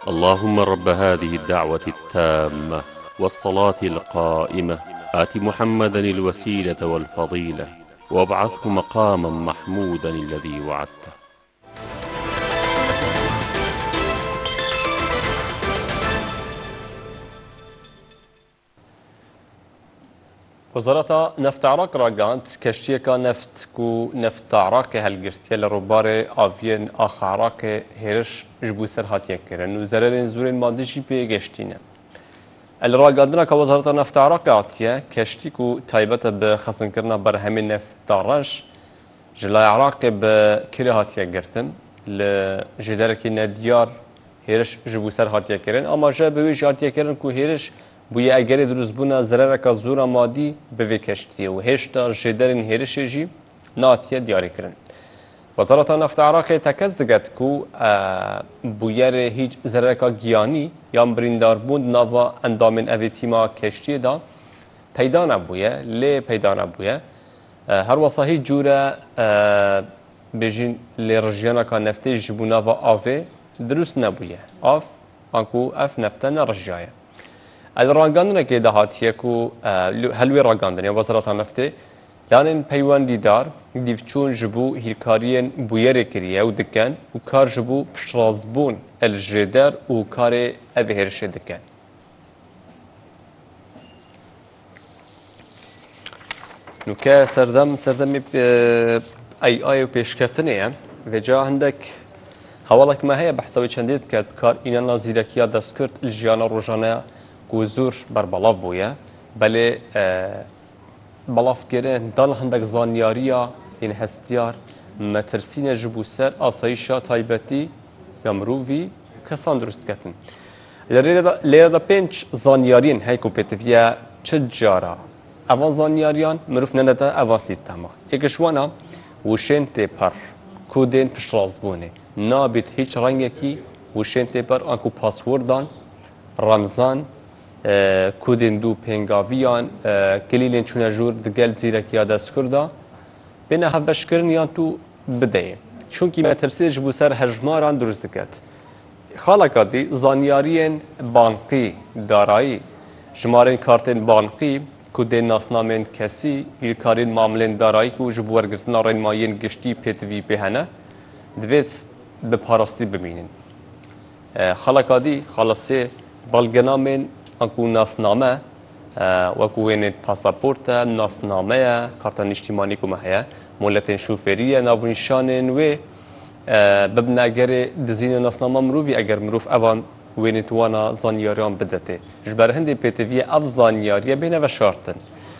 اللهم رب هذه الدعوة التامة والصلاة القائمة آت محمدا الوسيلة والفضيلة وابعثه مقاما محمودا الذي وعدته. وزارة نفط عراق راگاند کشتیکا نفط کو نفط عراق هلگرتیه لروبار آوین آخ عراق هرش جبو سر هاتیه کرن و زررین زورین مادی جی پی گشتینه. الراگاندنا که وزارة نفط عراق عاتیه کشتی کو تایبت به خزن کرنا بر همین نفط دارش جلای عراق به کلی هاتیه گرتن لجدارکی ندیار هرش جبو سر هاتیه کرن اما جا به ویش هاتیه کرن کو هرش بوی اگری دروز بونا زررکا زورا مادی به کشتیه و هشتا جدرین هرشی جی ناتیه دیاری کرن. وزارة نفط عراق تکز دگت کو بویر هیچ زررکا گیانی یا بریندار بوند ناوا اندامن اوی تیما کشتیه دا پیدا نبویه لی پیدا نبویه هر واسه هیچ جوره بجین لی رجیانا که نفتی جبونا و آوه دروست نبویه آف انکو اف نفته نرجیه الراگاندن که دهاتیه کو هلوی راگاندن یا وزارت نفته لانن پیوندی دار دیوچون جبو هیرکارین بویره کریه و دکن و کار جبو پشرازبون الجدر و کار اوهرش دکن. نوکه سردم ای و پیشکفتنه و جا هندک حوالک ما هي بحسابي چندید که کار اینا نازیرکیا دست کرد الجیانا روزانه گوزور بر بلاف بویه بله بلاف گرن دال هندک زانیاریا این هستیار مترسین جبو سر آسایشا تایبتی گمرووی کسان درست کتن لیره دا پنج زانیارین هیکو پیتویه چه جارا اوان زانیاریان مروف ننده اوان سیستما یکشوانا وشن تیپر کودین پشراز بونه نابید هیچ رنگی کی وشن تیپر آنکو پاسوردان رمزان کودین دو پنگاویان کلیلین چونه جور دگل زیرکی دست کرده بینه هفش کرن یان تو بده چونکی مترسی جبو سر هجماران درست کت خالقا دی زانیارین بانقی دارایی جمارین کارتین بانقی کودین ناسنامین کسی ایرکارین معاملین دارایی که جبو ورگرتنا رین ماین گشتی پیتوی بهنه دویت به پاراستی ببینین خالقا دی خلاصه بالگنامین انکو ناسنامه وکوینت پاسپورت ناسنامه کارتان اجتماعی کو مهیا مولتین شوفریه ناونشانن و ببناگر دزین ناسنامه مروفی اگر مروف اوان وینت وانا زانیاریان بدته جبر هندی پیتوی اف زانیاریه بینه و شارتن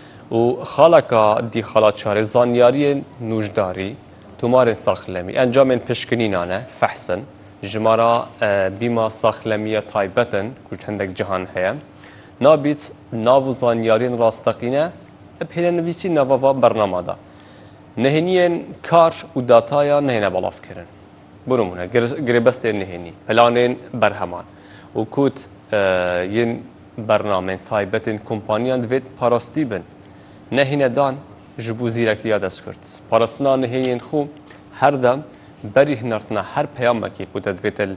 و خالقا دی خالات شار زانیاری نوجداری تمار ساخلمی انجام پشکنینانه فحسن جمارا بیما ساخلمیه تایبتن کچ هندک جهان هیا نابیت ناو زانیارین راستقینه بهینه نویسی نواوا برنامه دا نهینین کار و داتایا نهینه بلاف کرن برومونه گریبست نهینی پلانین برهمان و کود ین برنامه تایبتن کمپانیان دوید پاراستی بن نهینه دان جبو زیرکلیا دست کرد پاراستنا نهینین خو هر دم بری هنرتنا هر پیامه که بوده دوید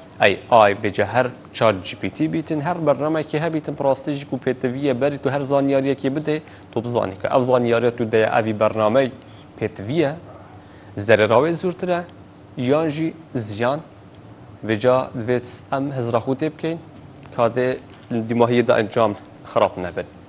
آی بجه هر چات جی پی تی بیتن هر برنامه که بیتن پراستیجی کو پیتویه بری تو هر زانیاری که بده تو بزانی که اف زانیاری تو ده اوی برنامه پیتویه ضرراوی زورتره یان جی زیان و جا دویت ام هزراخو تیب کن که ده دیماهی ده انجام خراب نبید